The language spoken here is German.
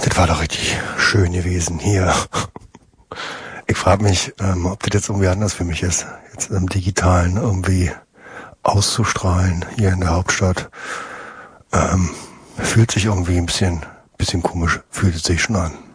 Das war doch richtig schön gewesen hier. Ich frage mich, ob das jetzt irgendwie anders für mich ist, jetzt im Digitalen irgendwie auszustrahlen hier in der Hauptstadt. Fühlt sich irgendwie ein bisschen komisch, fühlt es sich schon an.